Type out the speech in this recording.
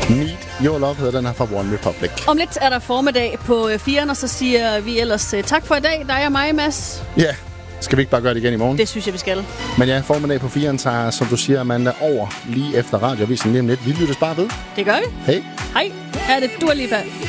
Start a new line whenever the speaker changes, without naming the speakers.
Need Your Love hedder den her fra One Republic.
Om lidt er der formiddag på 4'eren, og så siger vi ellers tak for i dag. Dig og mig, Mads.
Ja, skal vi ikke bare gøre det igen i morgen?
Det synes jeg, vi skal.
Men ja, formiddag på 4'eren tager, som du siger, Amanda, over lige efter radioavisen lige om lidt. Vi lyttes bare ved.
Det gør vi.
Hej.
Hej. Her er det Dua Lipa.